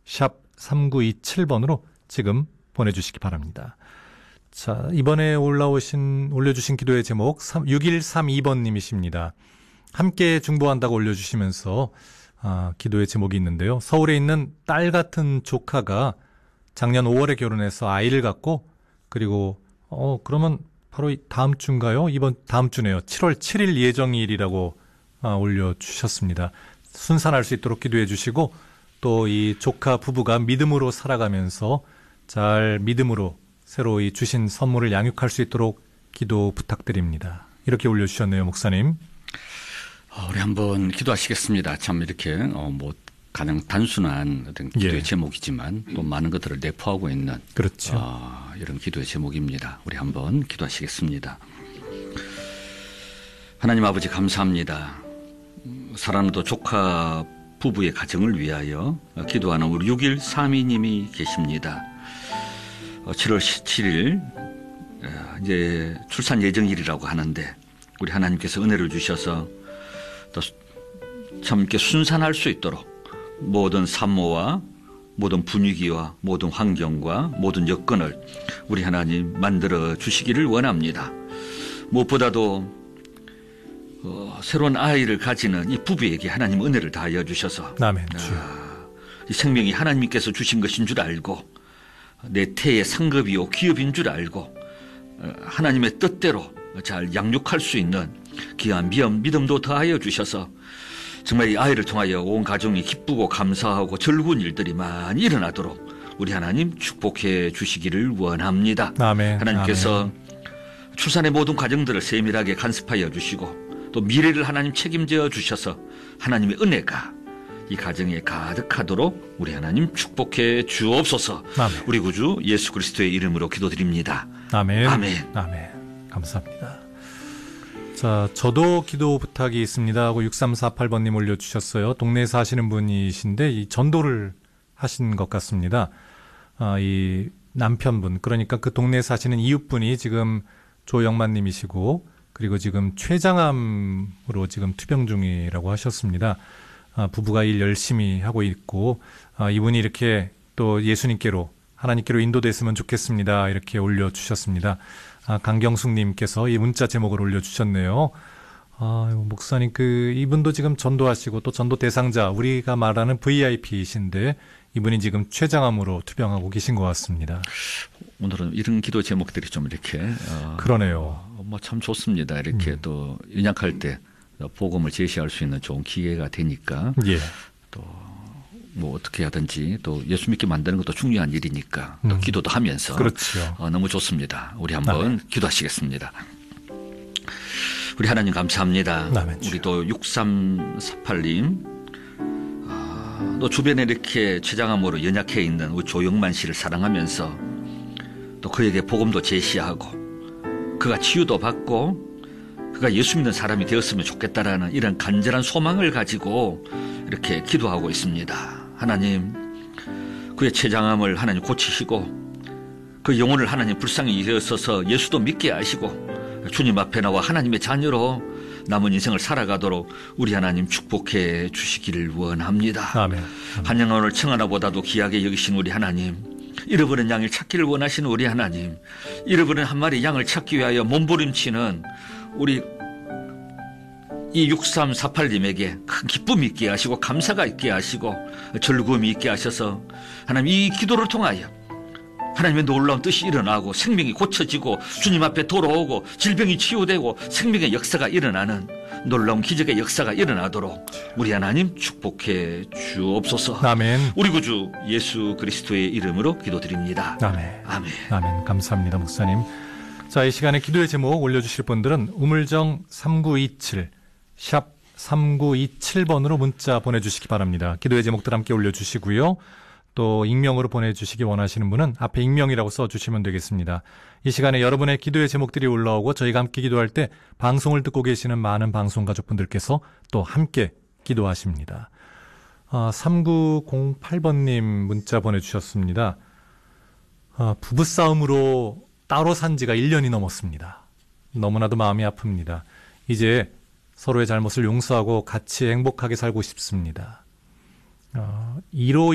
샵 3927번으로 지금 보내주시기 바랍니다. 자, 이번에 올려주신 기도의 제목 6132번님이십니다. 함께 중보한다고 올려주시면서 기도의 제목이 있는데요. 서울에 있는 딸 같은 조카가 작년 5월에 결혼해서 아이를 갖고, 그리고 그러면 바로 다음 주인가요? 다음 주네요. 7월 7일 예정일이라고 올려주셨습니다. 순산할 수 있도록 기도해 주시고, 또 이 조카 부부가 믿음으로 살아가면서 잘 믿음으로 새로 이 주신 선물을 양육할 수 있도록 기도 부탁드립니다. 이렇게 올려주셨네요, 목사님. 우리 한번 기도하시겠습니다. 참 이렇게 가장 단순한 어떤 기도의 제목이지만 또 많은 것들을 내포하고 있는 그렇죠. 이런 기도의 제목입니다. 우리 한번 기도하시겠습니다. 하나님 아버지 감사합니다. 사랑하는 또 조카 부부의 가정을 위하여 기도하는 우리 6132님이 계십니다. 7월 17일 이제 출산 예정일이라고 하는데 우리 하나님께서 은혜를 주셔서 또 참 이렇게 순산할 수 있도록 모든 산모와 모든 분위기와 모든 환경과 모든 여건을 우리 하나님 만들어 주시기를 원합니다. 무엇보다도 새로운 아이를 가지는 이 부부에게 하나님 은혜를 다하여 주셔서 아멘. 이 생명이 하나님께서 주신 것인 줄 알고 내 태의 상급이요 기업인 줄 알고 하나님의 뜻대로 잘 양육할 수 있는 귀한 믿음도 더하여 주셔서 정말 이 아이를 통하여 온 가정이 기쁘고 감사하고 즐거운 일들이 많이 일어나도록 우리 하나님 축복해 주시기를 원합니다. 아멘. 하나님께서 아멘. 출산의 모든 과정들을 세밀하게 간섭하여 주시고 또 미래를 하나님 책임져 주셔서 하나님의 은혜가 이 가정에 가득하도록 우리 하나님 축복해 주옵소서. 아멘. 우리 구주 예수 그리스도의 이름으로 기도드립니다. 아멘. 아멘. 아멘. 감사합니다. 자, 저도 기도 부탁이 있습니다 하고 6348번님 올려주셨어요. 동네에 사시는 분이신데 이 전도를 하신 것 같습니다. 이 남편분, 그러니까 그 동네에 사시는 이웃분이 지금 조영만님이시고, 그리고 지금 췌장암으로 지금 투병 중이라고 하셨습니다. 부부가 일 열심히 하고 있고, 이분이 이렇게 또 예수님께로, 하나님께로 인도됐으면 좋겠습니다. 이렇게 올려주셨습니다. 강경숙님께서 이 문자 제목을 올려주셨네요. 목사님, 이분도 지금 전도하시고 또 전도 대상자, 우리가 말하는 VIP이신데 이분이 지금 췌장암으로 투병하고 계신 것 같습니다. 오늘은 이런 기도 제목들이 좀 이렇게 그러네요. 참 좋습니다. 이렇게 또 연약할 때 복음을 제시할 수 있는 좋은 기회가 되니까 또 뭐 어떻게 하든지 또 예수 믿게 만드는 것도 중요한 일이니까 또 기도도 하면서 그렇죠. 너무 좋습니다. 우리 한번 기도하시겠습니다. 우리 하나님 감사합니다. 우리 또 6348님 또 주변에 이렇게 췌장암으로 연약해 있는 우리 조영만 씨를 사랑하면서 또 그에게 복음도 제시하고 그가 치유도 받고 그가 예수 믿는 사람이 되었으면 좋겠다라는 이런 간절한 소망을 가지고 이렇게 기도하고 있습니다. 하나님, 그의 췌장암을 하나님 고치시고 그 영혼을 하나님 불쌍히 여기셔서 예수도 믿게 하시고 주님 앞에 나와 하나님의 자녀로 남은 인생을 살아가도록 우리 하나님 축복해 주시기를 원합니다. 아멘. 한 영혼을 청하나보다도 귀하게 여기신 우리 하나님, 잃어버린 양을 찾기를 원하시는 우리 하나님, 잃어버린 한 마리 양을 찾기 위하여 몸부림치는 우리 이 6348님에게 큰 기쁨이 있게 하시고 감사가 있게 하시고 즐거움이 있게 하셔서 하나님 이 기도를 통하여 하나님의 놀라운 뜻이 일어나고 생명이 고쳐지고 주님 앞에 돌아오고 질병이 치유되고 생명의 역사가 일어나는 놀라운 기적의 역사가 일어나도록 우리 하나님 축복해 주옵소서. 아멘. 우리 구주 예수 그리스도의 이름으로 기도드립니다. 아멘. 아멘. 아멘. 감사합니다, 목사님. 자, 이 시간에 기도의 제목 올려주실 분들은 우물정 3927 샵 3927번으로 문자 보내주시기 바랍니다. 기도의 제목들 함께 올려주시고요. 또 익명으로 보내주시기 원하시는 분은 앞에 익명이라고 써주시면 되겠습니다. 이 시간에 여러분의 기도의 제목들이 올라오고 저희가 함께 기도할 때 방송을 듣고 계시는 많은 방송가족분들께서 또 함께 기도하십니다. 3908번님 문자 보내주셨습니다. 부부싸움으로 따로 산 지가 1년이 넘었습니다. 너무나도 마음이 아픕니다. 이제 서로의 잘못을 용서하고 같이 행복하게 살고 싶습니다.